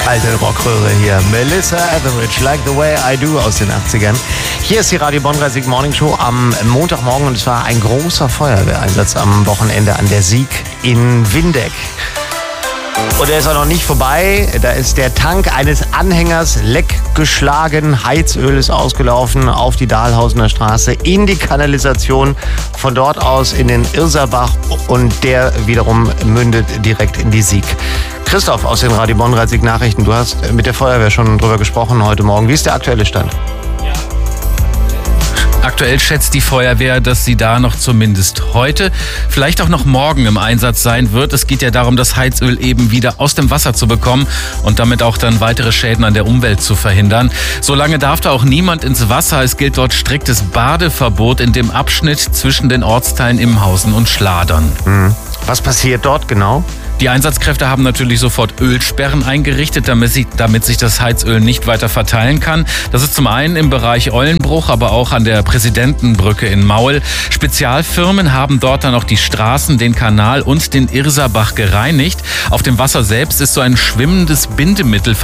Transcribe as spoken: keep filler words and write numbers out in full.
Alte Rockröhre hier. Melissa Etheridge, Like the Way I Do aus den achtzigern. Hier ist die Radio Bonn dreißig Morning Show am Montagmorgen und es war ein großer Feuerwehreinsatz am Wochenende an der Sieg in Windeck. Und er ist auch noch nicht vorbei. Da ist der Tank eines Anhängers leck geschlagen. Heizöl ist ausgelaufen auf die Dahlhausener Straße in die Kanalisation. Von dort aus in den Irserbach und der wiederum mündet direkt in die Sieg. Christoph aus den Radio Bonn dreißig Nachrichten. Du hast mit der Feuerwehr schon drüber gesprochen heute Morgen. Wie ist der aktuelle Stand? Aktuell schätzt die Feuerwehr, dass sie da noch zumindest heute, vielleicht auch noch morgen im Einsatz sein wird. Es geht ja darum, das Heizöl eben wieder aus dem Wasser zu bekommen und damit auch dann weitere Schäden an der Umwelt zu verhindern. Solange darf da auch niemand ins Wasser. Es gilt dort striktes Badeverbot in dem Abschnitt zwischen den Ortsteilen Imhausen und Schladern. Mhm. Was passiert dort genau? Die Einsatzkräfte haben natürlich sofort Ölsperren eingerichtet, damit sich, damit sich das Heizöl nicht weiter verteilen kann. Das ist zum einen im Bereich Eulenbruch, aber auch an der Präsidentenbrücke in Maul. Spezialfirmen haben dort dann auch die Straßen, den Kanal und den Irserbach gereinigt. Auf dem Wasser selbst ist so ein schwimmendes Bindemittel